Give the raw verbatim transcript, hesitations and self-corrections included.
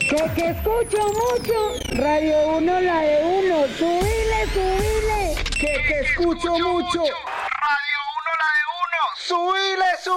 Que, que escucho mucho. Radio uno, la de uno. Subile, subile. Que, que escucho mucho. Radio uno, la de uno. Subile, subile.